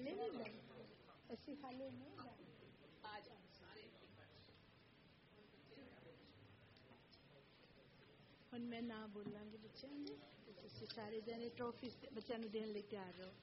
ਹੁਣ मैं ना बोलांगी बच्चों ने, तुसीं सारे जने ट्रॉफी बच्चों ਨੂੰ देने ਲਈ ਤਿਆਰ ਰਹੋ।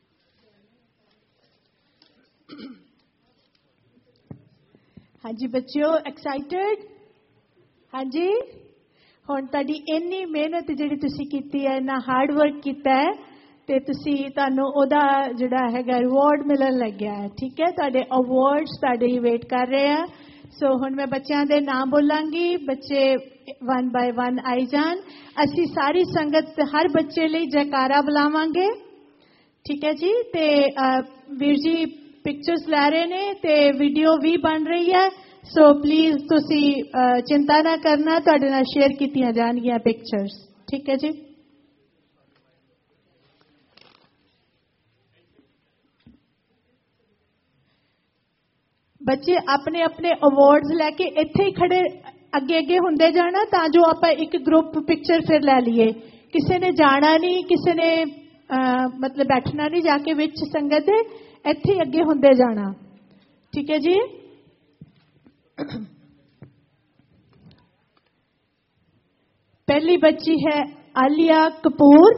हाँ जी बच्चों, एक्साइटेड? हाँ जी, ਹੁਣ ਤੁਹਾਡੀ ਇੰਨੀ ਮਿਹਨਤ ਜਿਹੜੀ ਤੁਸੀਂ ਕੀਤੀ ਹੈ, ਇੰਨਾ ਹਾਰਡ ਵਰਕ ਕੀਤਾ ਹੈ, ਤੇ ਤੁਹਾਨੂੰ ਉਹਦਾ ਜਿਹੜਾ ਹੈਗਾ ਰਿਵਾਰਡ ਮਿਲਣ ਲੱਗਿਆ ਹੈ। ਠੀਕ ਹੈ, ਤੁਹਾਡੇ ਅਵਾਰਡਸ ਤੁਹਾਡੇ ਵੇਟ ਕਰ ਰਹੇ ਆ। ਸੋ ਹੁਣ ਮੈਂ ਬੱਚਿਆਂ ਦੇ ਨਾਮ ਬੋਲਾਂਗੀ, ਬੱਚੇ 1 by 1 ਆਈ ਜਾਣ। ਅਸੀਂ ਸਾਰੀ ਸੰਗਤ ਹਰ ਬੱਚੇ ਲਈ ਜੈਕਾਰਾ ਬੁਲਾਵਾਂਗੇ। ਠੀਕ ਹੈ ਜੀ, ਤੇ ਵੀਰ ਜੀ ਪਿਕਚਰਸ ਲੈ ਰਹੇ ਨੇ ਤੇ ਵੀਡੀਓ ਵੀ ਬਣ ਰਹੀ ਹੈ। ਸੋ ਪਲੀਜ਼ ਤੁਸੀਂ ਚਿੰਤਾ ਨਾ ਕਰਨਾ, ਤੁਹਾਡੇ ਨਾਲ ਸ਼ੇਅਰ ਕੀਤੀਆਂ ਜਾਣਗੀਆਂ ਪਿਕਚਰਸ। ਠੀਕ ਹੈ ਜੀ। ਬੱਚੇ ਆਪਣੇ ਆਪਣੇ ਅਵਾਰਡਸ ਲੈ ਕੇ ਇੱਥੇ ਹੀ ਖੜੇ ਅੱਗੇ ਅੱਗੇ ਹੁੰਦੇ ਜਾਣਾ, ਤਾਂ ਜੋ ਆਪਾਂ ਇੱਕ ਗਰੁੱਪ ਪਿਕਚਰ ਫਿਰ ਲੈ ਲਈਏ। ਕਿਸੇ ਨੇ ਜਾਣਾ ਨਹੀਂ, ਕਿਸੇ ਨੇ ਮਤਲਬ ਬੈਠਣਾ ਨਹੀਂ ਜਾ ਕੇ ਵਿੱਚ ਸੰਗਤ ਦੇ, ਇੱਥੇ ਹੀ ਅੱਗੇ ਹੁੰਦੇ ਜਾਣਾ। ਠੀਕ ਹੈ ਜੀ। पहली बच्ची है आलिया कपूर।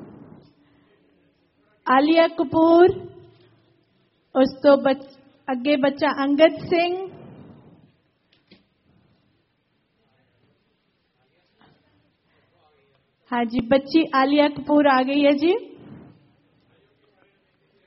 आलिया कपूर, उस तो अगे बच्चा अंगद सिंह। हाँ जी, बच्ची आलिया कपूर आ गई है जी।